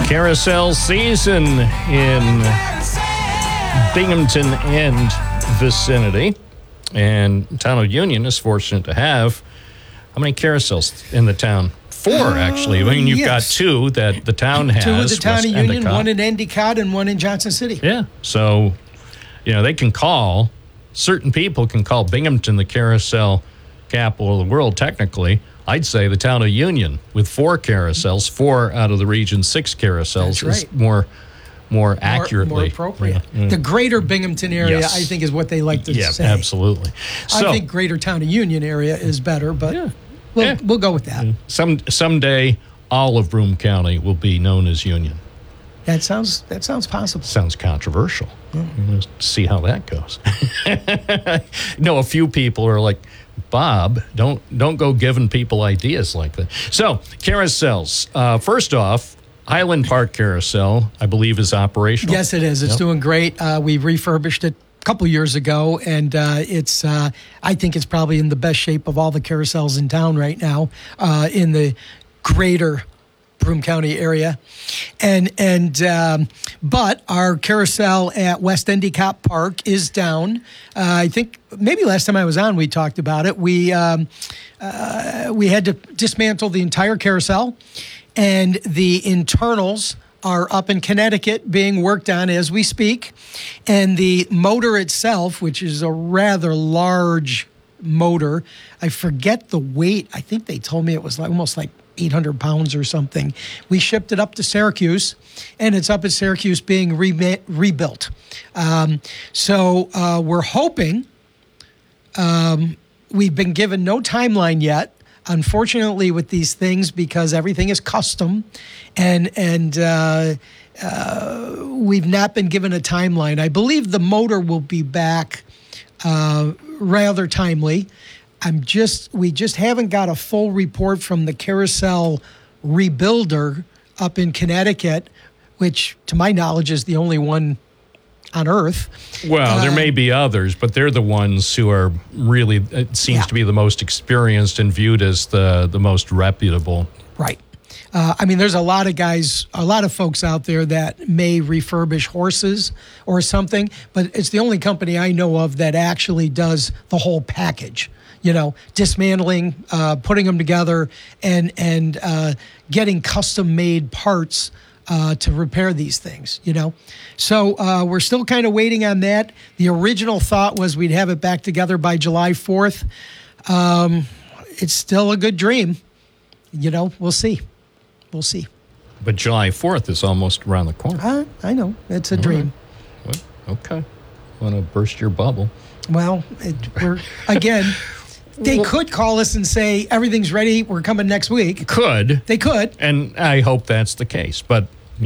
Carousel season in Binghamton and vicinity. And Town of Union is fortunate to have how many carousels in the town? 4, actually. I mean, you've got 2 that the town has. 2 in the Town of Union, Endicott. 1 in Endicott, and 1 in Johnson City. Yeah. So, they can call, certain people can call Binghamton the carousel capital of the world, technically. I'd say the Town of Union with 4 carousels, 4 out of the region's 6 carousels is more accurately. More appropriate. Yeah. The greater Binghamton area, Yes. I think, is what they like to say. Yeah, absolutely. So, I think greater Town of Union area is better, but we'll go with that. Someday, all of Broome County will be known as Union. That sounds possible. Sounds controversial. We'll see how that goes. A few people are like, Bob, don't go giving people ideas like that. So, carousels. First off, Highland Park Carousel, I believe, is operational. Yes, it is. It's doing great. We refurbished it a couple years ago, and it's I think it's probably in the best shape of all the carousels in town right now in the greater Broome County area. But our carousel at West Endicott Park is down. I think maybe last time I was on, we talked about it. We had to dismantle the entire carousel, and the internals are up in Connecticut being worked on as we speak. And the motor itself, which is a rather large motor, I forget the weight. I think they told me it was almost like 800 pounds or something. We shipped it up to Syracuse, and it's up at Syracuse being rebuilt. So we're hoping, we've been given no timeline yet, unfortunately, with these things, because everything is custom, and we've not been given a timeline. I believe the motor will be back rather timely. We just haven't got a full report from the carousel rebuilder up in Connecticut, which, to my knowledge, is the only one on Earth. Well, there may be others, but they're the ones who are really, it seems to be the most experienced and viewed as the most reputable. Right. There's a lot of guys, a lot of folks out there that may refurbish horses or something, but it's the only company I know of that actually does the whole package. Dismantling, putting them together, and getting custom-made parts to repair these things, So we're still kind of waiting on that. The original thought was we'd have it back together by July 4th. It's still a good dream. We'll see. We'll see. But July 4th is almost around the corner. I know. It's a dream. Well, okay. Want to burst your bubble. Well, they could call us and say, everything's ready, we're coming next week. They could. And I hope that's the case. But,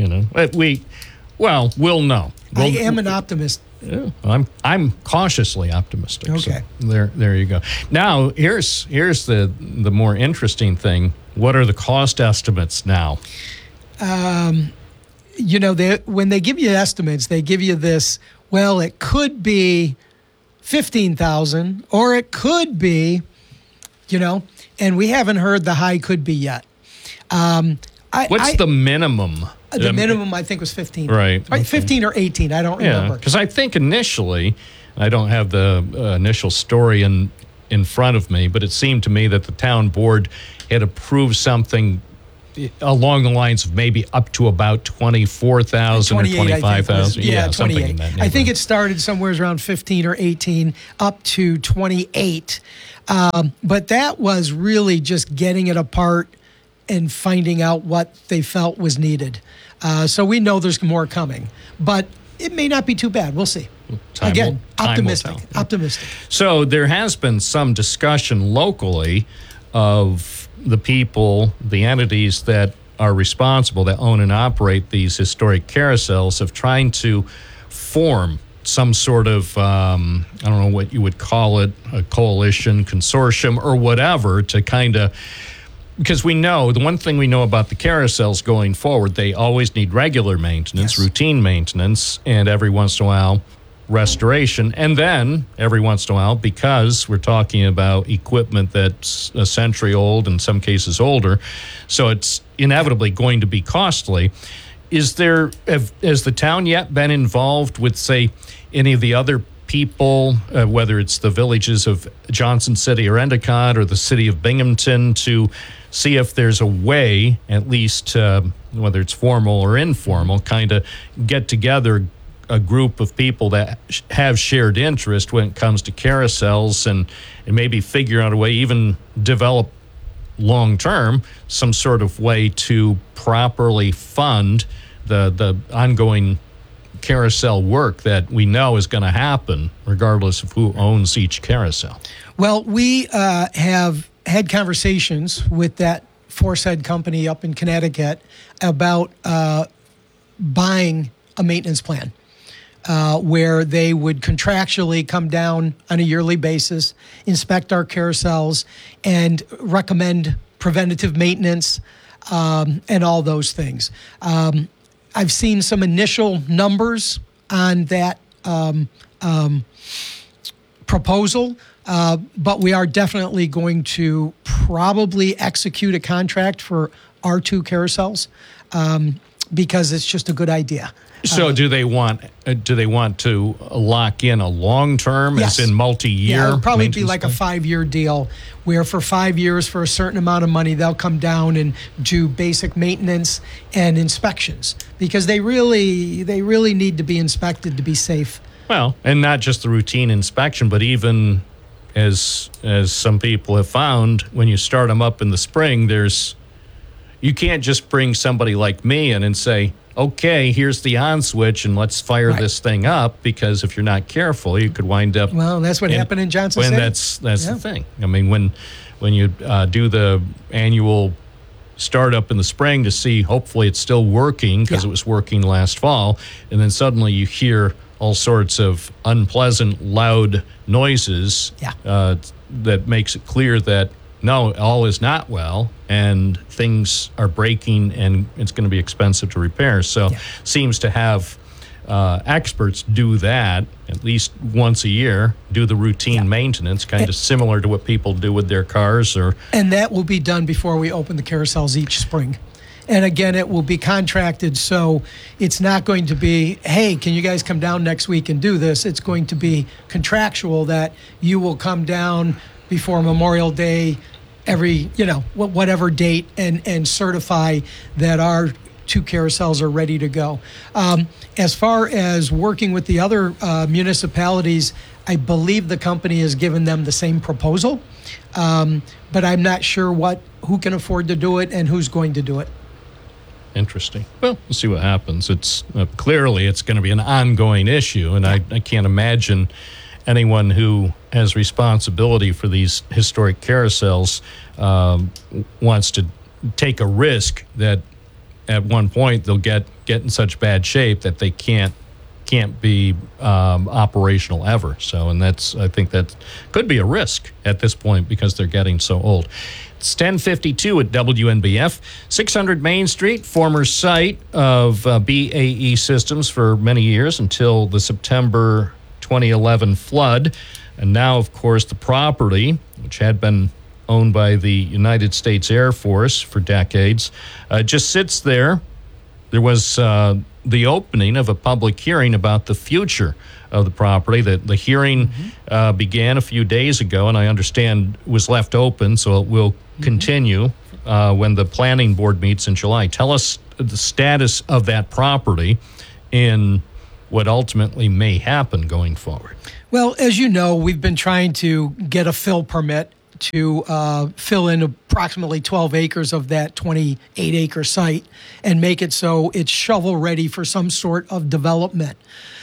we'll know. I am an optimist. Yeah, I'm cautiously optimistic. Okay. So there you go. Now, here's the more interesting thing. What are the cost estimates now? When they give you estimates, they give you this, it could be $15,000, or it could be, and we haven't heard the high could be yet. What's the minimum? The minimum, I think, was 15. Right. Okay. 15 or 18, I don't remember. Because I think initially, I don't have the initial story in front of me, but it seemed to me that the town board had approved something along the lines of maybe up to about 24,000 or 25,000. Yeah, something 28. in that neighborhood. I think it started somewhere around 15 or 18 up to 28. But that was really just getting it apart and finding out what they felt was needed. So we know there's more coming, but it may not be too bad. We'll see. Again, optimistic. So there has been some discussion locally of the people, the entities that are responsible, that own and operate these historic carousels, of trying to form some sort of, I don't know what you would call it, a coalition, consortium, or whatever, to kind of, because we know, the one thing we know about the carousels going forward, they always need regular maintenance, routine maintenance, and every once in a while, restoration. And then every once in a while, because we're talking about equipment that's a century old, in some cases older, so it's inevitably going to be costly, has the town yet been involved with, say, any of the other people, whether it's the villages of Johnson City or Endicott or the city of Binghamton, to see if there's a way, at least whether it's formal or informal, kind of get together a group of people that have shared interest when it comes to carousels, and maybe figure out a way, even develop long-term, some sort of way to properly fund the ongoing carousel work that we know is going to happen regardless of who owns each carousel. Well, we have had conversations with that Forcehead company up in Connecticut about buying a maintenance plan where they would contractually come down on a yearly basis, inspect our carousels, and recommend preventative maintenance and all those things. I've seen some initial numbers on that proposal, but we are definitely going to probably execute a contract for our 2 carousels because it's just a good idea. So do they want to lock in a long term, yes, as in multi-year? Yeah, it would probably be like a 5-year deal where for 5 years, for a certain amount of money, they'll come down and do basic maintenance and inspections because they really need to be inspected to be safe. Well, and not just the routine inspection, but even as some people have found, when you start them up in the spring, you can't just bring somebody like me in and say, okay, here's the on switch and let's fire this thing up, because if you're not careful, you could wind up. Well, that's what happened in Johnson City. That's the thing. I mean, when you do the annual startup in the spring to see, hopefully it's still working because it was working last fall, and then suddenly you hear all sorts of unpleasant, loud noises that makes it clear that no, all is not well, and things are breaking, and it's going to be expensive to repair. So seems to have experts do that at least once a year, do the routine maintenance, kind of similar to what people do with their cars. And that will be done before we open the carousels each spring. And again, it will be contracted, so it's not going to be, hey, can you guys come down next week and do this? It's going to be contractual that you will come down before Memorial Day every, whatever date, and certify that our 2 carousels are ready to go. As far as working with the other municipalities, I believe the company has given them the same proposal, but I'm not sure who can afford to do it and who's going to do it. Interesting. Well, we'll see what happens. It's clearly it's going to be an ongoing issue, and I can't imagine anyone who has responsibility for these historic carousels wants to take a risk that at one point they'll get in such bad shape that they can't be operational ever. So, and I think that could be a risk at this point because they're getting so old. It's 10:52 at WNBF. 600 Main Street, former site of BAE Systems for many years until the September 2011 flood. And now, of course, the property, which had been owned by the United States Air Force for decades, just sits there. There was the opening of a public hearing about the future of the property. The hearing began a few days ago, and I understand was left open, so it will continue when the planning board meets in July. Tell us the status of that property and what ultimately may happen going forward. Well, as you know, we've been trying to get a fill permit to fill in approximately 12 acres of that 28-acre site and make it so it's shovel-ready for some sort of development.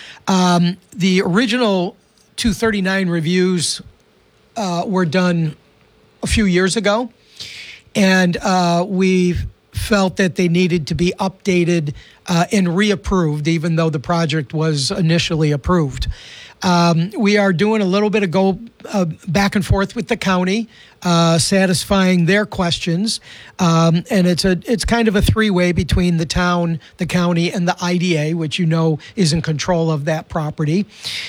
The original 239 reviews were done a few years ago, and we felt that they needed to be updated and reapproved, even though the project was initially approved. We are doing a little bit of back and forth with the county, satisfying their questions, and it's kind of a three-way between the town, the county, and the IDA, which is in control of that property.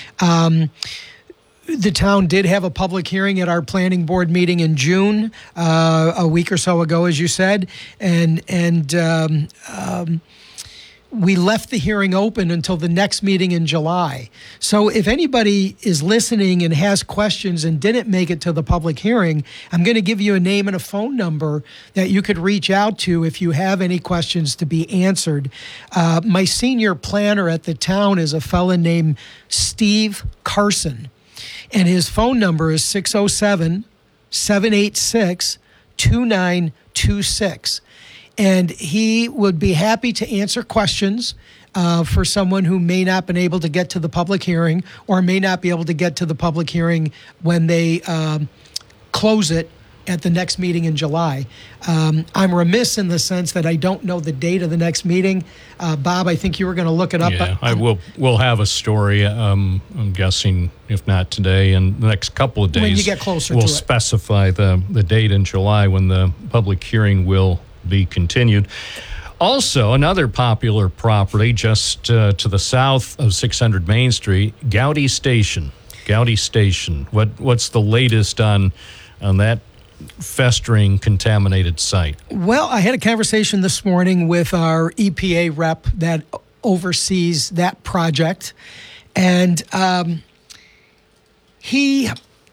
The town did have a public hearing at our planning board meeting in June, a week or so ago, as you said, and we left the hearing open until the next meeting in July. So if anybody is listening and has questions and didn't make it to the public hearing, I'm going to give you a name and a phone number that you could reach out to if you have any questions to be answered. My senior planner at the town is a fellow named Steve Carson, and his phone number is 607-786-2926. And he would be happy to answer questions for someone who may not been able to get to the public hearing or may not be able to get to the public hearing when they close it at the next meeting in July. I'm remiss in the sense that I don't know the date of the next meeting. Bob, I think you were going to look it up. Yeah, we'll have a story, I'm guessing, if not today, in the next couple of days. When you get closer to it. We'll specify the date in July when the public hearing will be continued. Also, another popular property just to the south of 600 Main Street, Gowdy Station. Gowdy Station. What's the latest on that festering contaminated site? Well, I had a conversation this morning with our EPA rep that oversees that project, and he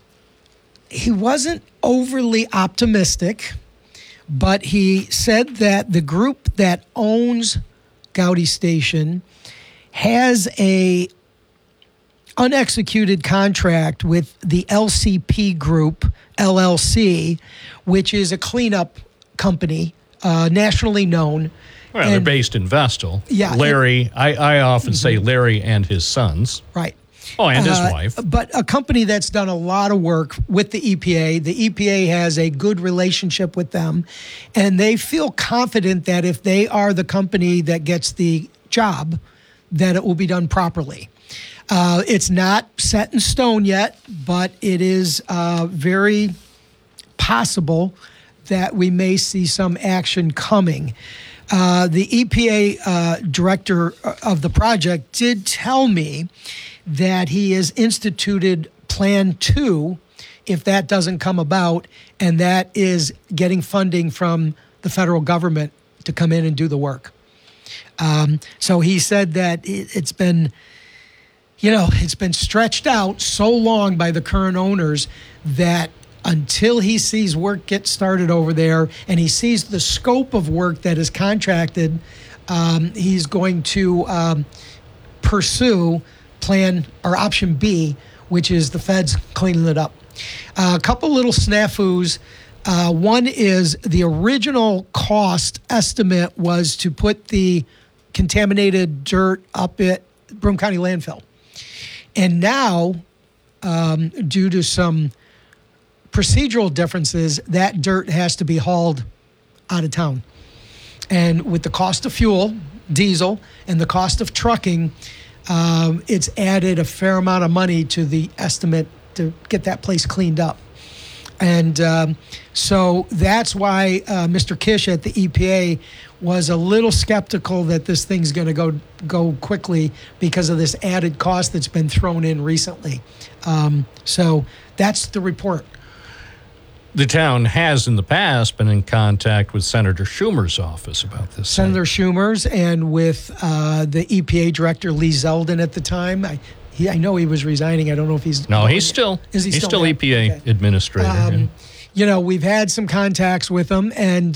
wasn't overly optimistic. But he said that the group that owns Gowdy Station has a unexecuted contract with the LCP Group, LLC, which is a cleanup company, nationally known. Well, they're based in Vestal. Yeah. Larry, I often say Larry and his sons. Right. Oh, and his wife. But a company that's done a lot of work with the EPA. The EPA has a good relationship with them, and they feel confident that if they are the company that gets the job, that it will be done properly. It's not set in stone yet, but it is very possible that we may see some action coming. The EPA director of the project did tell me that he has instituted Plan 2 if that doesn't come about, and that is getting funding from the federal government to come in and do the work. So he said that it's been stretched out so long by the current owners that until he sees work get started over there and he sees the scope of work that is contracted, he's going to pursue plan or option B, which is the feds cleaning it up. A couple little snafus. One is the original cost estimate was to put the contaminated dirt up at Broome County Landfill. And now, due to some procedural differences, that dirt has to be hauled out of town. And with the cost of fuel, diesel, and the cost of trucking, it's added a fair amount of money to the estimate to get that place cleaned up. And so that's why Mr. Kish at the EPA was a little skeptical that this thing's going to go quickly because of this added cost that's been thrown in recently. So that's the report. The town has in the past been in contact with Senator Schumer's office about this. Senator Schumer's and with the EPA director, Lee Zeldin, at the time. I know he was resigning. I don't know if he's... No, he's still... Is he he's still EPA administrator. Yeah. We've had some contacts with him, and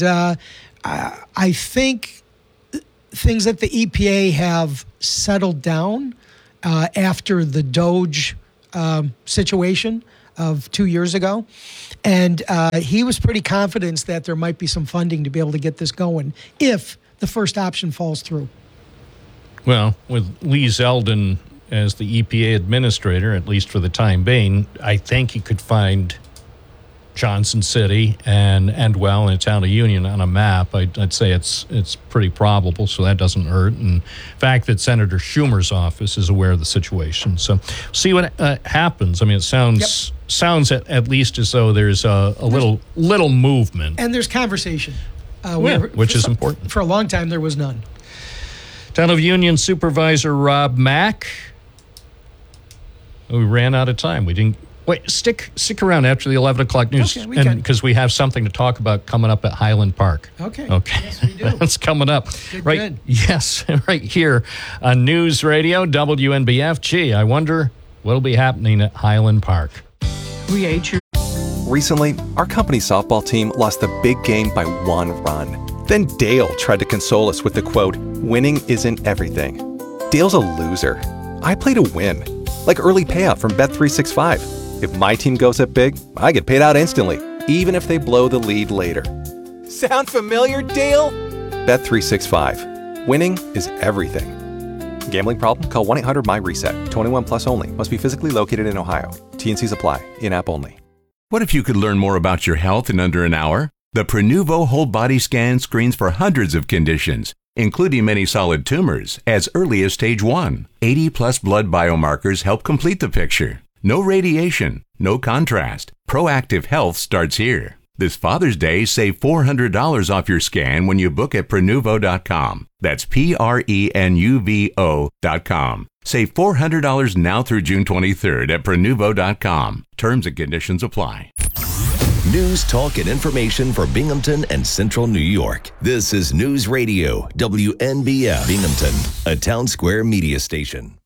I think things at the EPA have settled down after the Doge situation of 2 years ago. And he was pretty confident that there might be some funding to be able to get this going if the first option falls through. Well, with Lee Zeldin as the EPA administrator, at least for the time being, I think he could find Johnson City and Endwell and the town of Union on a map. I'd say it's pretty probable, so that doesn't hurt. And the fact that Senator Schumer's office is aware of the situation. So see what happens. I mean, it sounds at least as though there's a little movement. And there's conversation. Which is important. For a long time, there was none. Town of Union Supervisor Rob Mack. We ran out of time. We didn't Wait, stick around after the 11 o'clock news, Okay, because we have something to talk about coming up at Highland Park. Okay. Yes, we do. That's coming up. Good. Yes, right here on News Radio, WNBF. Gee, I wonder what'll be happening at Highland Park. Recently, our company softball team lost the big game by 1 run. Then Dale tried to console us with the quote, "Winning isn't everything." Dale's a loser. I play to win. Like early payout from Bet365. If my team goes up big, I get paid out instantly, even if they blow the lead later. Sound familiar, Dale? Bet365. Winning is everything. Gambling problem? Call 1-800-MY-RESET. 21 plus only. Must be physically located in Ohio. T&Cs apply. In-app only. What if you could learn more about your health in under an hour? The Prenuvo whole body scan screens for hundreds of conditions, including many solid tumors, as early as stage 1. 80-plus blood biomarkers help complete the picture. No radiation, no contrast. Proactive health starts here. This Father's Day, save $400 off your scan when you book at Prenuvo.com. That's Prenuvo.com. Save $400 now through June 23rd at Prenuvo.com. Terms and conditions apply. News, talk, and information for Binghamton and Central New York. This is News Radio, WNBF Binghamton, a Town Square media station.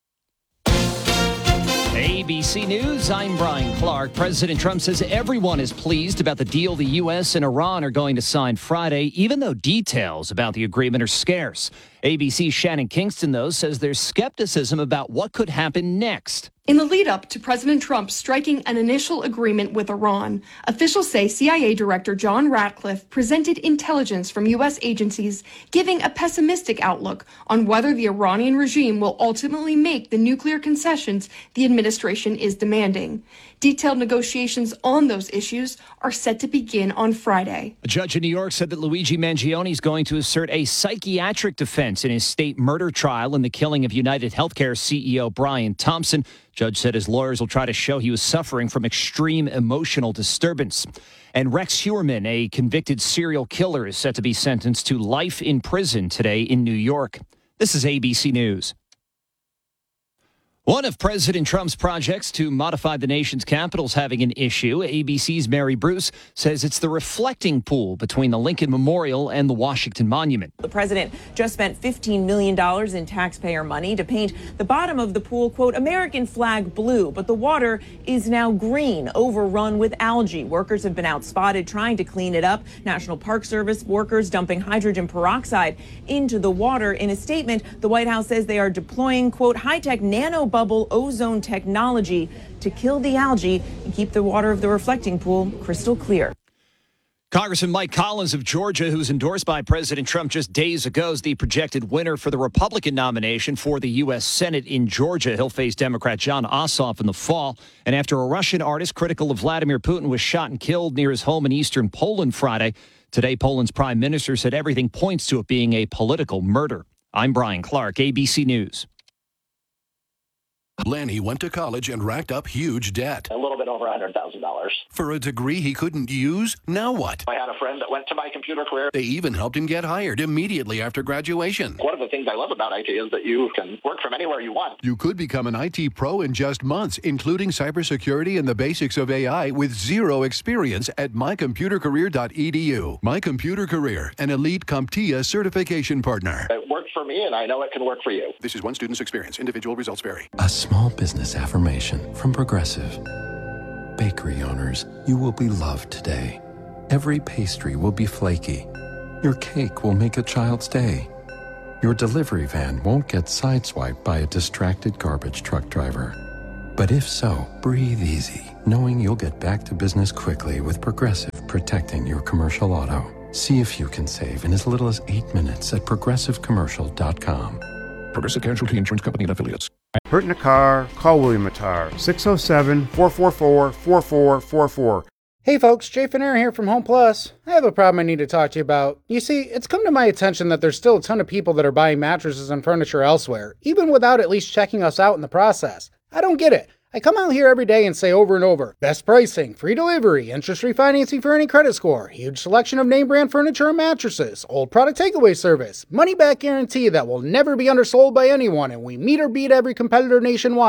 ABC News, I'm Brian Clark. President Trump says everyone is pleased about the deal the U.S. and Iran are going to sign Friday, even though details about the agreement are scarce. ABC's Shannon Kingston, though, says there's skepticism about what could happen next. In the lead up to President Trump striking an initial agreement with Iran, officials say CIA Director John Ratcliffe presented intelligence from U.S. agencies giving a pessimistic outlook on whether the Iranian regime will ultimately make the nuclear concessions the administration is demanding. Detailed negotiations on those issues are set to begin on Friday. A judge in New York said that Luigi Mangione is going to assert a psychiatric defense in his state murder trial in the killing of United Healthcare CEO Brian Thompson. Judge said his lawyers will try to show he was suffering from extreme emotional disturbance. And Rex Heuermann, a convicted serial killer, is set to be sentenced to life in prison today in New York. This is ABC News. One of President Trump's projects to modify the nation's capital is having an issue. ABC's Mary Bruce says it's the reflecting pool between the Lincoln Memorial and the Washington Monument. The president just spent $15 million in taxpayer money to paint the bottom of the pool, quote, American flag blue, but the water is now green, overrun with algae. Workers have been out spotted trying to clean it up. National Park Service workers dumping hydrogen peroxide into the water. In a statement, the White House says they are deploying, quote, high-tech nanobubble ozone technology to kill the algae and keep the water of the reflecting pool crystal clear. Congressman Mike Collins of Georgia, who's endorsed by President Trump just days ago, is the projected winner for the Republican nomination for the U.S. Senate in Georgia. He'll face Democrat Jon Ossoff in the fall. And after a Russian artist critical of Vladimir Putin was shot and killed near his home in eastern Poland Friday, today Poland's prime minister said everything points to it being a political murder. I'm Brian Clark, ABC News. Lanny went to college and racked up huge debt. A little bit over $100,000. For a degree he couldn't use? Now what? I had a friend that went to My Computer Career. They even helped him get hired immediately after graduation. One of the things I love about IT is that you can work from anywhere you want. You could become an IT pro in just months, including cybersecurity and the basics of AI with zero experience at mycomputercareer.edu. My Computer Career, an elite CompTIA certification partner. It worked for me, and I know it can work for you. This is one student's experience. Individual results vary. A small business affirmation from Progressive. Bakery owners, you will be loved today. Every pastry will be flaky. Your cake will make a child's day. Your delivery van won't get sideswiped by a distracted garbage truck driver. But if so, breathe easy, knowing you'll get back to business quickly with Progressive protecting your commercial auto. See if you can save in as little as 8 minutes at progressivecommercial.com. Progressive Casualty Insurance Company and Affiliates. Hurt in a car? Call William Attar, 607-444-4444. Hey folks, Jay Finner here from Home Plus. I have a problem I need to talk to you about. You see, it's come to my attention that there's still a ton of people that are buying mattresses and furniture elsewhere, even without at least checking us out in the process. I don't get it. I come out here every day and say over and over, best pricing, free delivery, interest-free financing for any credit score, huge selection of name brand furniture and mattresses, old product takeaway service, money back guarantee that will never be undersold by anyone, and we meet or beat every competitor nationwide.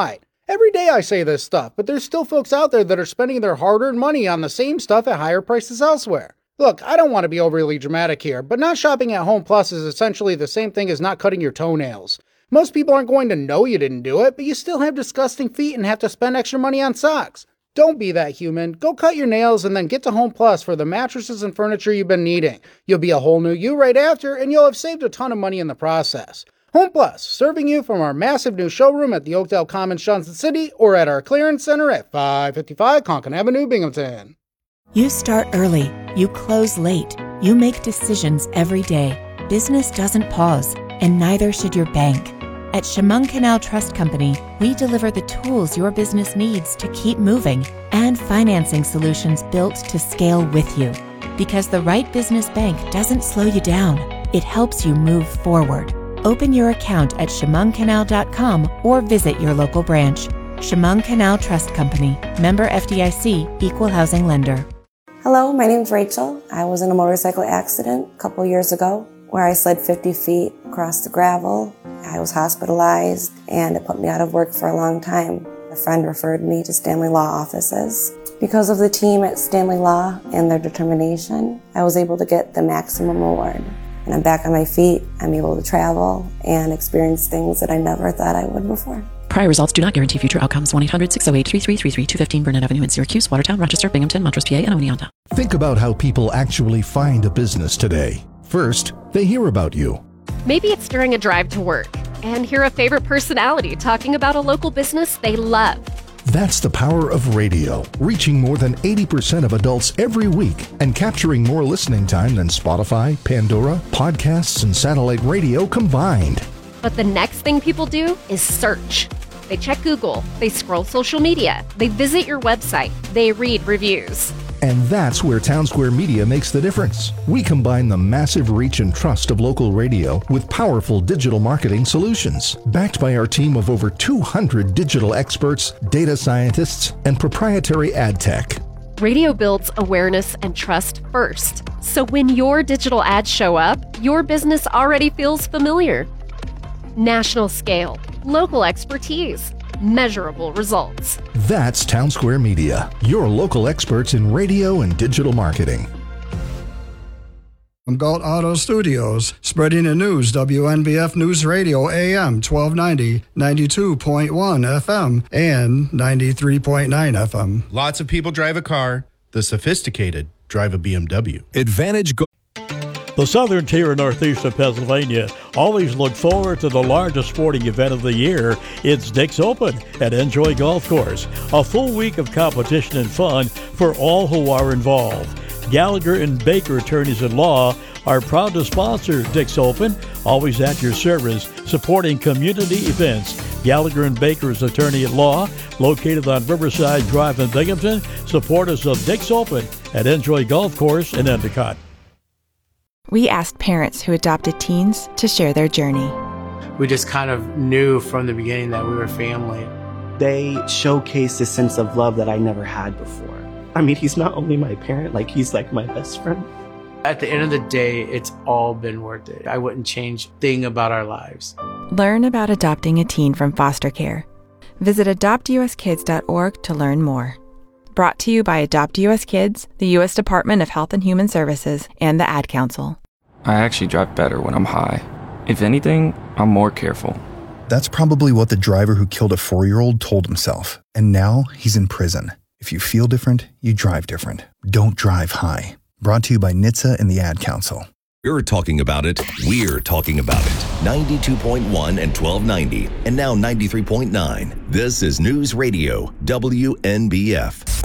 Every day I say this stuff, but there's still folks out there that are spending their hard-earned money on the same stuff at higher prices elsewhere. Look, I don't want to be overly dramatic here, but not shopping at Home Plus is essentially the same thing as not cutting your toenails. Most people aren't going to know you didn't do it, but you still have disgusting feet and have to spend extra money on socks. Don't be that human. Go cut your nails and then get to Home Plus for the mattresses and furniture you've been needing. You'll be a whole new you right after, and you'll have saved a ton of money in the process. Home Plus, serving you from our massive new showroom at the Oakdale Commons, Johnson City, or at our clearance center at 555 Conkin Avenue, Binghamton. You start early. You close late. You make decisions every day. Business doesn't pause, and neither should your bank. At Chemung Canal Trust Company, we deliver the tools your business needs to keep moving and financing solutions built to scale with you. Because the right business bank doesn't slow you down, it helps you move forward. Open your account at chemungcanal.com or visit your local branch. Chemung Canal Trust Company, member FDIC, equal housing lender. Hello, my name's Rachel. I was in a motorcycle accident a couple years ago where I slid 50 feet across the gravel. I was hospitalized and it put me out of work for a long time. A friend referred me to Stanley Law offices. Because of the team at Stanley Law and their determination, I was able to get the maximum reward. And I'm back on my feet. I'm able to travel and experience things that I never thought I would before. Prior results do not guarantee future outcomes. 1-800-608-3333, 215 Burnett Avenue in Syracuse, Watertown, Rochester, Binghamton, Montrose, PA, and Oneonta. Think about how people actually find a business today. First, they hear about you. Maybe it's during a drive to work and hear a favorite personality talking about a local business they love. That's the power of radio, reaching more than 80% of adults every week and capturing more listening time than Spotify, Pandora, podcasts, and satellite radio combined. But the next thing people do is search. They check Google, they scroll social media, they visit your website, they read reviews. And that's where Townsquare Media makes the difference. We combine the massive reach and trust of local radio with powerful digital marketing solutions, backed by our team of over 200 digital experts, data scientists, and proprietary ad tech. Radio builds awareness and trust first. So when your digital ads show up, your business already feels familiar. National scale, local expertise, measurable results. That's Townsquare Media, your local experts in radio and digital marketing. From Galt Auto Studios, spreading the news, WNBF News Radio AM 1290, 92.1 FM, and 93.9 FM. Lots of people drive a car. The sophisticated drive a BMW. The southern tier and northeast of Pennsylvania always look forward to the largest sporting event of the year. It's Dick's Open at Enjoy Golf Course. A full week of competition and fun for all who are involved. Gallagher and Baker Attorneys at Law are proud to sponsor Dick's Open, always at your service, supporting community events. Gallagher and Baker's Attorney at Law, located on Riverside Drive in Binghamton, supporters of Dick's Open at Enjoy Golf Course in Endicott. We asked parents who adopted teens to share their journey. We just kind of knew from the beginning that we were family. They showcased a sense of love that I never had before. I mean, he's not only my parent, he's like my best friend. At the end of the day, it's all been worth it. I wouldn't change a thing about our lives. Learn about adopting a teen from foster care. Visit adoptuskids.org to learn more. Brought to you by Adopt US Kids, the U.S. Department of Health and Human Services, and the Ad Council. I actually drive better when I'm high. If anything, I'm more careful. That's probably what the driver who killed a 4-year-old told himself. And now he's in prison. If you feel different, you drive different. Don't drive high. Brought to you by NHTSA and the Ad Council. You're talking about it. We're talking about it. 92.1 and 1290. And now 93.9. This is News Radio, WNBF.